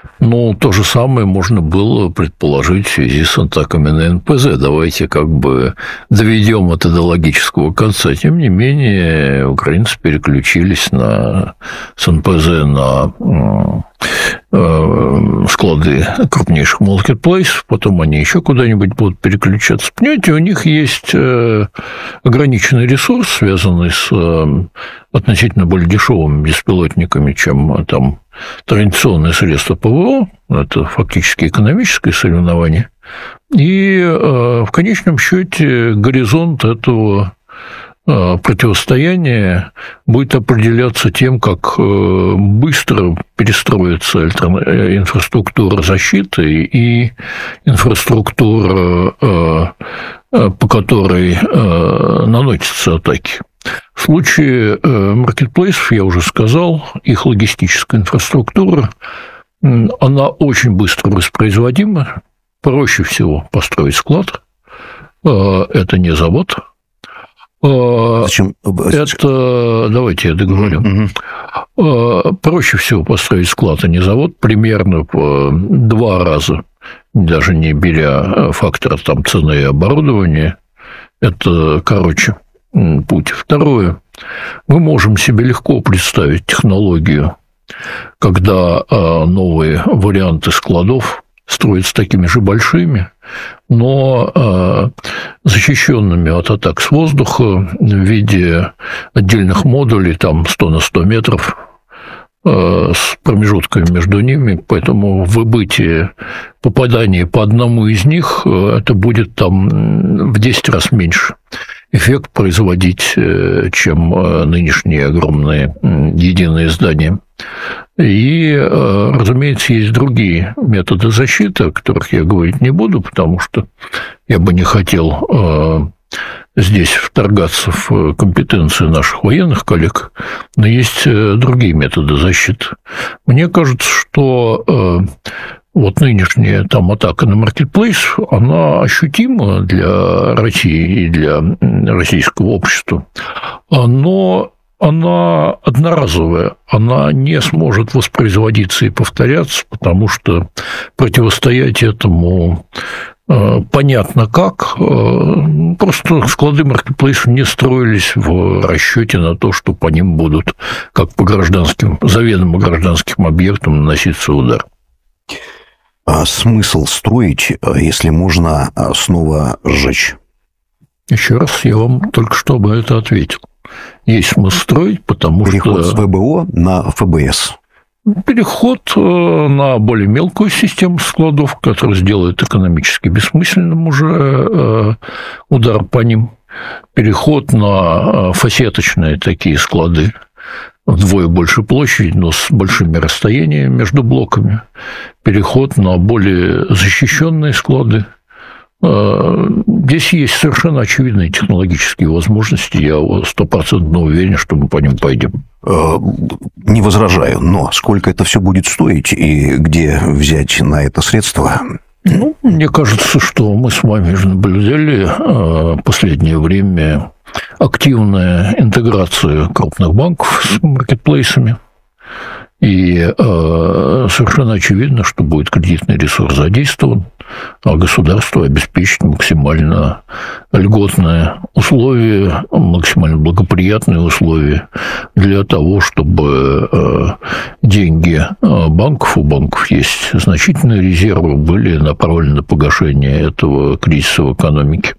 Ну, то же самое можно было предположить в связи с атаками на НПЗ. Давайте как бы доведем это до логического конца. Тем не менее, украинцы переключились с НПЗ на склады крупнейших маркетплейсов, потом они еще куда-нибудь будут переключаться. Понимаете, у них есть ограниченный ресурс, связанный с относительно более дешевыми беспилотниками, чем там традиционные средства ПВО, это фактически экономическое соревнование, и в конечном счете горизонт этого противостояния будет определяться тем, как быстро перестроится инфраструктура защиты и инфраструктура, по которой наносятся атаки. В случае маркетплейсов, я уже сказал, их логистическая инфраструктура, она очень быстро воспроизводима. Проще всего построить склад. Это не завод. Зачем? Это, давайте я договорю. Проще всего построить склад, а не завод, примерно в 2 раза, даже не беря фактора там, цены и оборудования. Это короче путь. Второе. Мы можем себе легко представить технологию, когда новые варианты складов строятся такими же большими, но защищенными от атак с воздуха в виде отдельных модулей, там 100 на 100 метров, с промежутками между ними, поэтому выбытие попадания по одному из них, это будет там в 10 раз меньше эффект производить, чем нынешние огромные единые здания. И, разумеется, есть другие методы защиты, о которых я говорить не буду, потому что я бы не хотел здесь вторгаться в компетенции наших военных коллег, но есть другие методы защиты. Мне кажется, что вот нынешняя там атака на маркетплейс, она ощутима для России и для российского общества, но она одноразовая, она не сможет воспроизводиться и повторяться, потому что противостоять этому понятно как. Просто склады маркетплейсов не строились в расчете на то, что по ним будут, как по гражданским, заведомо гражданским объектам, наноситься удар. А смысл строить, если можно снова сжечь? Еще раз я вам только что об этом ответил. Есть смысл строить, потому Переход что... с ВБО на ФБС. Переход на более мелкую систему складов, которая сделает экономически бессмысленным уже удар по ним. Переход на фасеточные такие склады, вдвое больше площади, но с большими расстояниями между блоками. Переход на более защищенные склады. Здесь есть совершенно очевидные технологические возможности. Я 100% уверен, что мы по ним пойдем. Не возражаю, но сколько это все будет стоить и где взять на это средства? Ну, мне кажется, что мы с вами же наблюдали в последнее время активная интеграция крупных банков с маркетплейсами. И совершенно очевидно, что будет кредитный ресурс задействован, а государство обеспечит максимально льготные условия, максимально благоприятные условия для того, чтобы деньги банков, у банков есть значительные резервы, были направлены на погашение этого кризиса в экономике.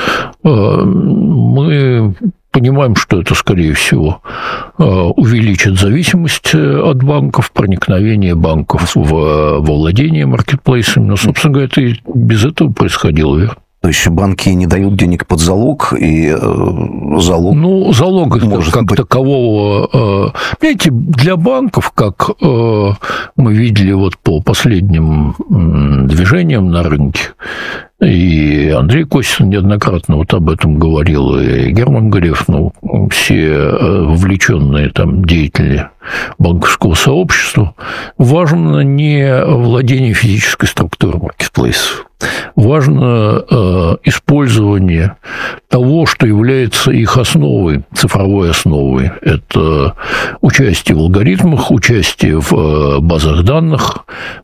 Мы понимаем, что это, скорее всего, увеличит зависимость от банков, проникновение банков во владение маркетплейсами. Но, собственно говоря, это и без этого происходило, верно? То есть банки не дают денег под залог, и залог... Ну, залога как быть... такового... Понимаете, для банков, как мы видели вот по последним движениям на рынке, и Андрей Костин неоднократно вот об этом говорил, и Герман Греф, ну, все вовлеченные там деятели банковского сообщества, важно не владение физической структурой маркетплейсов. Важно использование того, что является их основой, цифровой основой. Это участие в алгоритмах, участие в базах данных,